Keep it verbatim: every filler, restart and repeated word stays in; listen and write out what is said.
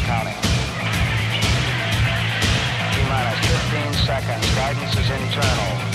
counting. T minus fifteen seconds. Guidance is internal.